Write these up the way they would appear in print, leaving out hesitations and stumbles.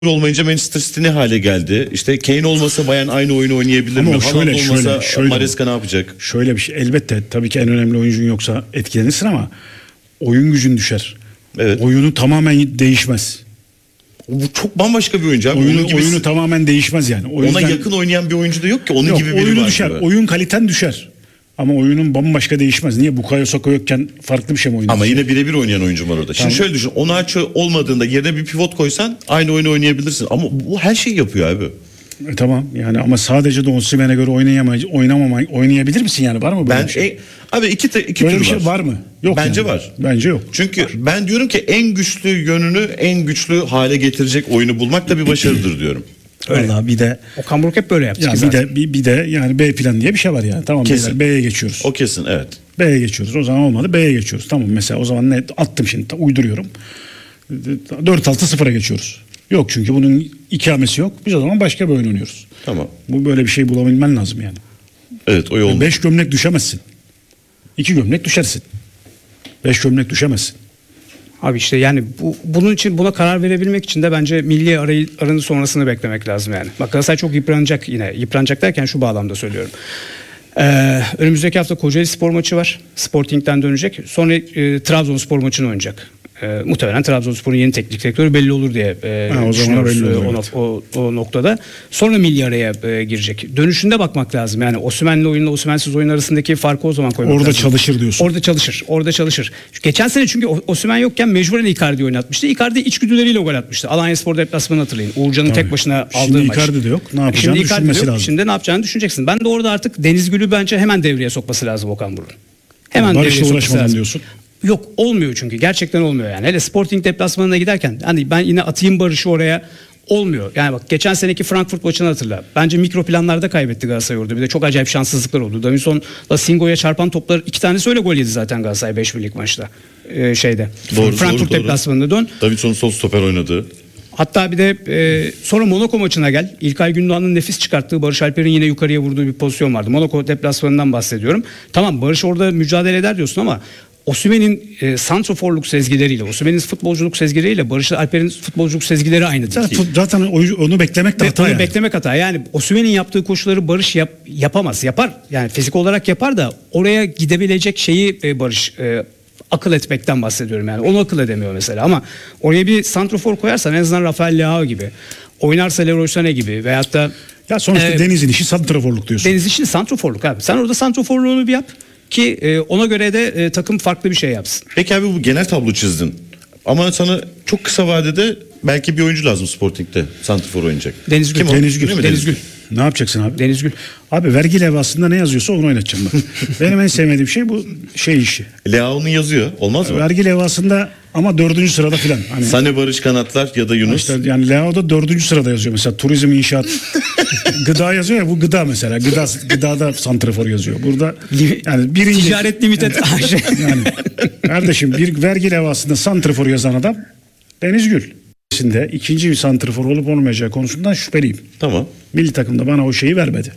olmayınca Manchester City ne hale geldi? İşte Kane olmasa Bayern aynı oyunu oynayabilir Ama mi? şöyle, Haaland olmasa şöyle. Maresca ne yapacak? Şöyle bir şey, elbette tabii ki en önemli oyuncun yoksa etkilenirsin ama oyun gücün düşer. Evet. Oyunu tamamen değişmez. Bu çok bambaşka bir oyuncu abi. Onun gibi Oyunu tamamen değişmez yani. O ona yüzden, yakın oynayan bir oyuncu da yok ki. Onun yok, gibi biri oyunu var. düşer. Gibi. Oyun kaliten düşer. Ama oyunun bambaşka değişmez. Niye? Bukayo Saka yokken farklı bir şey mi oynuyorsun? Ama yine birebir oynayan oyuncu var orada. Şimdi şöyle düşün. Onaço olmadığında yerine bir pivot koysan aynı oyunu oynayabilirsin. Ama bu her şeyi yapıyor abi. Tamam yani ama sadece de Osimhen'e göre oynayabilir misin yani? Var mı böyle bir şey? Abi iki Böyle tür bir şey var mı? Yok. Bence yani. var. Bence yok. Çünkü ben diyorum ki en güçlü yönünü en güçlü hale getirecek oyunu bulmak da bir başarıdır diyorum. Vallahi bir de Okan Buruk hep böyle yaptı ya zaten. bir de yani B plan diye bir şey var yani. Tamam Kesin. B'ye geçiyoruz. O kesin, evet. B'ye geçiyoruz. O zaman olmadı. B'ye geçiyoruz. Tamam mesela o zaman ne attım şimdi uyduruyorum. 4-6-0'a geçiyoruz. Yok çünkü bunun ikamesi yok. Biz o zaman başka bir oyun oynuyoruz. Tamam. Bu böyle bir şey bulabilmen lazım yani. Evet, o yol. 5 gömlek düşemezsin. 2 gömlek düşersin. 5 gömlek düşemezsin. Abi işte yani bunun için buna karar verebilmek için de bence milli aranın sonrasını beklemek lazım yani. Bak Galatasaray çok yıpranacak yine. Yıpranacak derken şu bağlamda söylüyorum. Önümüzdeki hafta Kocaeli Spor maçı var. Sporting'den dönecek. Sonra Trabzonspor maçını oynayacak. Muhtemelen Trabzonspor'un yeni teknik direktörü belli olur diye o zaman belli olur, evet. o noktada. Sonra milli araya girecek. Dönüşünde bakmak lazım. Yani Osimhen'li oyunla Osimhen'siz oyun arasındaki farkı o zaman koymak Orada lazım. çalışır diyorsun. Orada çalışır. Geçen sene çünkü Osimhen yokken mecburen Icardi oynatmıştı. Icardi içgüdüleriyle gol atmıştı. Alanyaspor deplasmanını hatırlayın. Uğurcan'ın tek başına aldığı Şimdi maç. Icardi de yok. Ne yapacağını Şimdi Icardi de düşünmesi yok. lazım. Şimdi ne yapacağını düşüneceksin. Ben de orada artık Deniz Gül'ü bence hemen devreye sokması lazım Okan Buruk'un. Hemen Barış'la devreye sokması uğraşmadan lazım. diyorsun. Yok olmuyor çünkü gerçekten olmuyor yani. Hele Sporting deplasmanına giderken hani ben yine atayım Barış'ı oraya olmuyor. Yani bak geçen seneki Frankfurt maçını hatırla. Bence mikro planlarda kaybetti Galatasaray orada. Bir de çok acayip şanssızlıklar oldu. Davinson'la Singo'ya çarpan toplar 2 tanesi öyle gol yedi zaten Galatasaray 5-1'lik maçta. Frankfurt deplasmanında dön. Davinson sol stoper oynadı. Hatta bir de sonra Monaco maçına gel. İlkay Gündoğan'ın nefis çıkarttığı Barış Alper'in yine yukarıya vurduğu bir pozisyon vardı. Monaco deplasmanından bahsediyorum. Tamam Barış orada mücadele eder diyorsun ama Osimhen'in santroforluk sezgileriyle, Osimhen'in futbolculuk sezgileriyle Barış Alper'in futbolculuk sezgileri aynı değil. Zaten onu beklemek de hata Onu yani. beklemek hata. Yani Osimhen'in yaptığı koşuları Barış yapamaz. Yapar. Yani fizik olarak yapar da oraya gidebilecek şeyi Barış akıl etmekten bahsediyorum yani. Onu akıl edemiyor mesela ama oraya bir santrofor koyarsan en azından Rafael Leao gibi, oynarsa Leroy Sané gibi veyahut da Ya sonuçta Deniz'in işi santraforluk diyorsun. Deniz işi santroforluk abi. Sen orada santroforluğunu bir yap ki ona göre de takım farklı bir şey yapsın. Peki abi bu genel tablo çizdin. Ama sana çok kısa vadede belki bir oyuncu lazım Sporting'de. Santrfor oynayacak. Deniz Gül. Kim o? Deniz Gül. Değil mi? Deniz Gül. Ne yapacaksın abi? Deniz Gül. Abi vergi levhasında ne yazıyorsa onu oynatacağım ben. Benim en sevmediğim şey bu işi. Leao'nun yazıyor. Olmaz mı? Vergi levhasında ama 4. sırada filan. Hani Sane, Barış, kanatlar ya da Yunus. işte yani Leao'da 4. sırada yazıyor. Mesela turizm, inşaat, gıda yazıyor ya, bu gıda mesela. Gıdada santrafor yazıyor. Burada yani birinci. Ticaret Limited AŞ. Yani kardeşim bir vergi levhasında santrafor yazan adam Deniz Gül. Şimdi ikinci bir santrafor olup olmayacağı konusundan şüpheliyim. Tamam. Milli takımda bana o şeyi vermedi.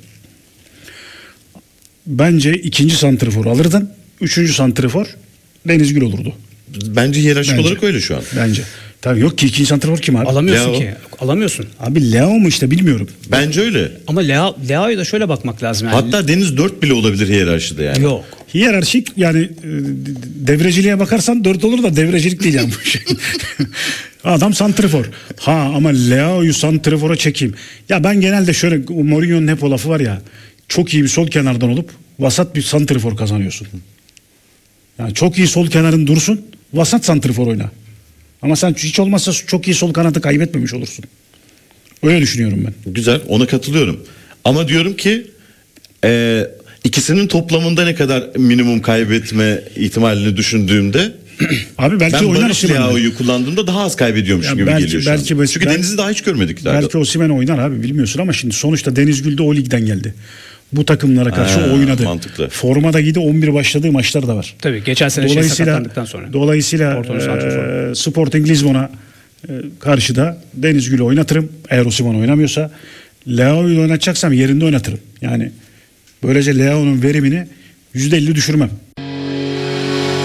Bence ikinci santrafor alırdın. 3. santrafor Deniz Gül olurdu. Bence hiyerarşik Bence. olarak öyle şu an. Bence. Tabii yok ki ikinci santrafor kim abi? Alamıyorsun Leo. ki. Alamıyorsun. Abi Leo mu işte bilmiyorum. Bence öyle. Ama Leao'ya da şöyle bakmak lazım yani. Hatta Deniz 4 bile olabilir hiyerarşide yani. Yok. Hiyerarşik yani devreciliğe bakarsan 4 olur da devrecilik değil yani bu şey. Adam santrafor. Ama Leao'yu santrafora çekeyim. Ya ben genelde şöyle Mourinho'nun hep o lafı var ya. Çok iyi bir sol kenardan olup vasat bir santrafor kazanıyorsun. Yani çok iyi sol kenarın dursun, vasat santrafor oyna. Ama sen hiç olmazsa çok iyi sol kanadı kaybetmemiş olursun. Öyle düşünüyorum ben. Güzel, ona katılıyorum. Ama diyorum ki ikisinin toplamında ne kadar minimum kaybetme ihtimalini düşündüğümde Abi belki ben oynar Barış Osimhen. Leao'yu kullandığımda daha az kaybediyormuş Ya gibi belki- geliyor şu an. belki- Çünkü Deniz'i daha hiç görmedik. Belki Osimhen oynar abi bilmiyorsun ama şimdi sonuçta Deniz Gül de o ligden geldi. Bu takımlara karşı oynadı. Mantıklı. Formada gidi 11 başladığı maçlar da var. Tabii geçen sene sakatlandıktan sonra. Dolayısıyla Porto'nun santraforu. Sporting Lisbon'a karşı da Deniz Gül'ü oynatırım. Eğer Osimhen oynamıyorsa Leao'yu oynatacaksam yerinde oynatırım. Yani böylece Leao'nun verimini %50 düşürmem.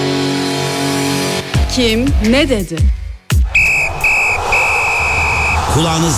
Kim ne dedi? kulağınız